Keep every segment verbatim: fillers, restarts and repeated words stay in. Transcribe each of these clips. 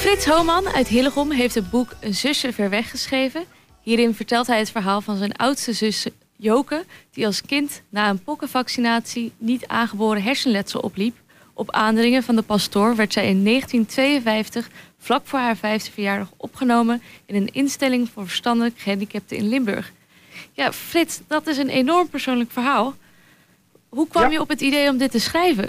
Frits Homan uit Hillegom heeft het boek Een zusje ver weg geschreven. Hierin vertelt hij het verhaal van zijn oudste zus Joke, die als kind na een pokkenvaccinatie niet aangeboren hersenletsel opliep. Op aandringen van de pastoor werd zij in negentien tweeënvijftig, vlak voor haar vijfde verjaardag, opgenomen in een instelling voor verstandelijk gehandicapten in Limburg. Ja, Frits, dat is een enorm persoonlijk verhaal. Hoe kwam ja. je op het idee om dit te schrijven?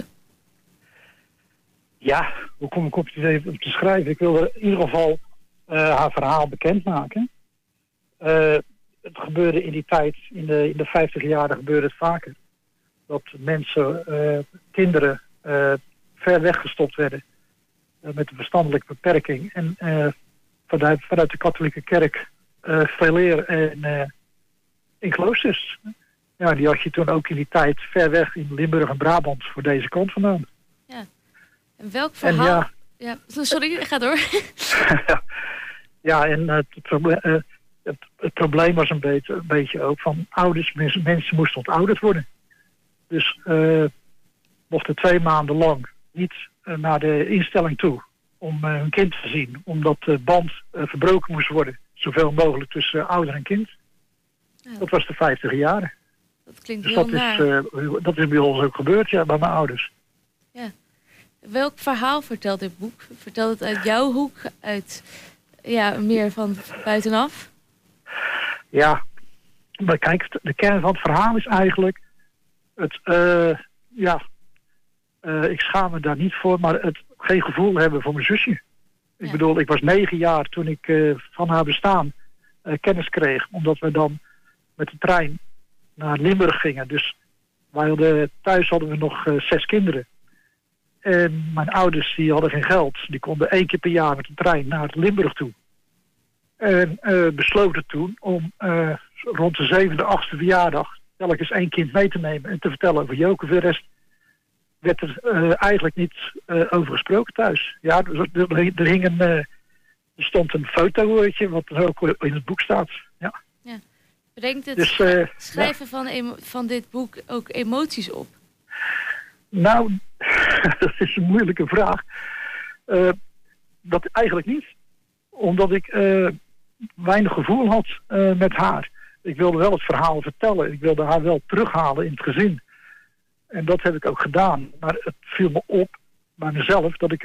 Ja, hoe kom ik op het idee om te schrijven? Ik wilde in ieder geval uh, haar verhaal bekendmaken. Uh, het gebeurde in die tijd, in de, in de vijftig jaren gebeurde het vaker. Dat mensen, uh, kinderen, uh, ver weggestopt werden uh, met een verstandelijke beperking. En uh, vanuit, vanuit de katholieke kerk uh, veel eer en uh, in kloosters. Ja, die had je toen ook in die tijd ver weg in Limburg en Brabant voor deze kant vandaan. Ja. En welk verhaal... En ja, ja, sorry, ga door. ja, en het, proble- uh, het, het probleem was een beetje, een beetje ook van ouders. Mensen, mensen moesten ontouderd worden. Dus uh, mochten twee maanden lang niet uh, naar de instelling toe om uh, hun kind te zien. Omdat de band uh, verbroken moest worden. Zoveel mogelijk tussen uh, ouder en kind. Ja. Dat was de vijftig jaren. Dat klinkt dus heel dat naar. is, uh, dat is bij ons ook gebeurd, ja, bij mijn ouders. Ja. Welk verhaal vertelt dit boek? Vertelt het uit jouw hoek, uit ja, meer van buitenaf? Ja, maar kijk, de kern van het verhaal is eigenlijk het, uh, ja, uh, ik schaam me daar niet voor, maar het geen gevoel hebben voor mijn zusje. Ik ja. bedoel, ik was negen jaar toen ik uh, van haar bestaan uh, kennis kreeg, omdat we dan met de trein naar Limburg gingen. Dus wij hadden, thuis hadden we nog uh, zes kinderen. En mijn ouders die hadden geen geld. Die konden één keer per jaar met de trein naar Limburg toe. En uh, besloten toen om uh, rond de zevende, achtste verjaardag telkens één kind mee te nemen en te vertellen over Joke. Voor de rest werd er uh, eigenlijk niet uh, over gesproken thuis. Ja, er, er, er, hing een, uh, er stond een fotootje wat er ook in het boek staat. Ja. Ja. Brengt het dus, uh, schrijven ja. van, emo- van dit boek ook emoties op? Nou, dat is een moeilijke vraag. Uh, dat eigenlijk niet. Omdat ik uh, weinig gevoel had uh, met haar. Ik wilde wel het verhaal vertellen. Ik wilde haar wel terughalen in het gezin. En dat heb ik ook gedaan. Maar het viel me op bij mezelf dat ik